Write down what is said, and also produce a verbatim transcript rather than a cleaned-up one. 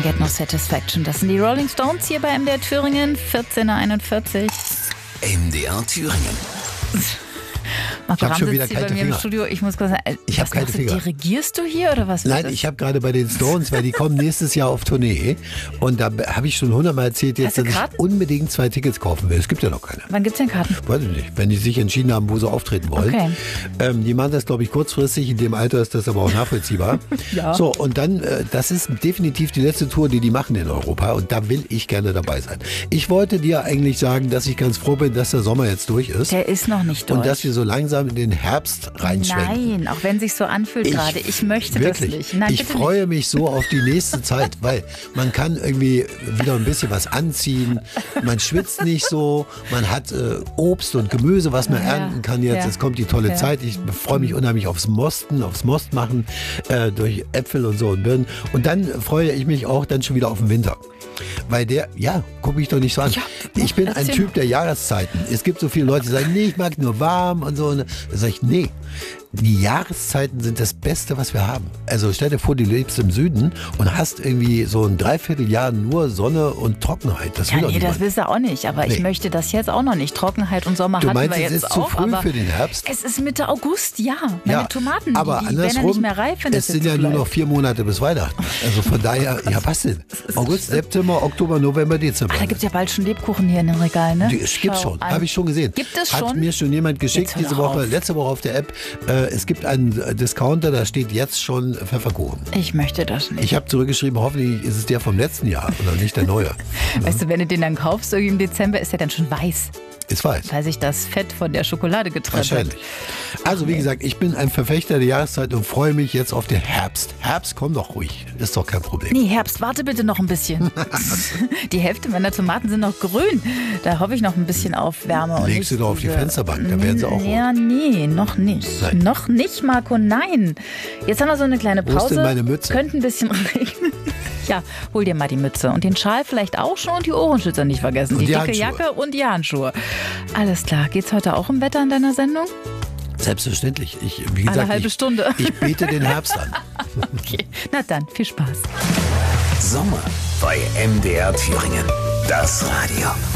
Get No Satisfaction. Das sind die Rolling Stones hier bei M D R Thüringen, vierzehn Uhr einundvierzig. M D R Thüringen. Marco Ich hab Ramm schon wieder sitzt hier bei kalte mir im Finger. Studio. Ich muss kurz sagen, äh, Ich hab was kalte machst du? Finger. Dirigierst du hier oder was? Nein, ist ich habe gerade bei den Stones, weil die kommen nächstes Jahr auf Tournee. Und da habe ich schon hundertmal erzählt, jetzt, Hast du dass ich Karten? unbedingt zwei Tickets kaufen will. Es gibt ja noch keine. Wann gibt's denn Karten? Weiß ich nicht, wenn die sich entschieden haben, wo sie auftreten wollen. Okay. Ähm, die machen das, glaube ich, kurzfristig. In dem Alter ist das aber auch nachvollziehbar. Ja. So, und dann, äh, das ist definitiv die letzte Tour, die die machen in Europa. Und da will ich gerne dabei sein. Ich wollte dir eigentlich sagen, dass ich ganz froh bin, dass der Sommer jetzt durch ist. Der ist noch nicht durch. Und dass wir so langsam in den Herbst reinschwenken. Nein, auch wenn sich so anfühlt gerade. Ich möchte wirklich, das nicht. Nein, ich bitte freue mich so auf die nächste Zeit, weil man kann irgendwie wieder ein bisschen was anziehen. Man schwitzt nicht so. Man hat äh, Obst und Gemüse, was man Ja, ernten kann jetzt. ja. Es kommt die tolle Ja. Zeit. Ich freue mich unheimlich aufs Mosten, aufs Most machen, äh, durch Äpfel und so und Birnen. Und dann freue ich mich auch dann schon wieder auf den Winter. Weil der, ja, guck mich doch nicht so an. Ja, ich bin ein erzähl Typ der Jahreszeiten. Es gibt so viele Leute, die sagen, nee, ich mag nur warm und so. Und da sage ich, nee, die Jahreszeiten sind das Beste, was wir haben. Also stell dir vor, du lebst im Süden und hast irgendwie so ein Dreivierteljahr nur Sonne und Trockenheit. Das will Ja, doch nee, das niemand. willst du auch nicht. Aber Nee. ich möchte das jetzt auch noch nicht. Trockenheit und Sommer Du hatten meinst, wir es jetzt ist zu auch. früh aber für den Herbst? es ist Mitte August, ja. Meine Ja, Tomaten, aber die, die werden ja andersrum, nicht mehr reif, wenn es das sind jetzt ja so nur bleibt. noch vier Monate bis Weihnachten. Also von daher, ja was denn? August, September, Oktober, November, Dezember. Ah, da gibt es ja bald schon Lebkuchen hier in den Regalen, ne? Die- Es gibt Schau schon, an. habe ich schon gesehen. Gibt es Hat schon? mir schon jemand geschickt Jetzt hör diese doch Woche, auf. letzte Woche auf der App. Äh, es gibt einen äh, Discounter, da steht jetzt schon Pfefferkuchen. Ich möchte das nicht. Ich habe zurückgeschrieben, hoffentlich ist es der vom letzten Jahr oder nicht der neue. Weißt du, wenn du den dann kaufst, irgendwie im Dezember, ist der dann schon weiß, Ist weiß. weil sich das Fett von der Schokolade getrennt Wahrscheinlich. hat. Also wie gesagt, ich bin ein Verfechter der Jahreszeit und freue mich jetzt auf den Herbst. Herbst, komm doch ruhig. Ist doch kein Problem. Nee, Herbst, warte bitte noch ein bisschen. Die Hälfte meiner Tomaten sind noch grün. Da hoffe ich noch ein bisschen auf Wärme. und Legst du nicht doch auf die diese- Fensterbank, dann werden sie auch Ja, nee, noch nicht. Nein. Noch nicht, Marco, nein. Jetzt haben wir so eine kleine Wo ist Pause. denn meine Mütze? Könnte ein bisschen regnen. Ja, hol dir mal die Mütze und den Schal vielleicht auch schon und die Ohrenschützer nicht vergessen. Und die die dicke Handschuhe. Jacke und die Handschuhe. Alles klar. Geht's heute auch um Wetter in deiner Sendung? Selbstverständlich. Ich, wie Eine gesagt, halbe ich, Stunde. ich bete den Herbst an. Okay. Na dann, viel Spaß. Sommer bei M D R Thüringen. Das Radio.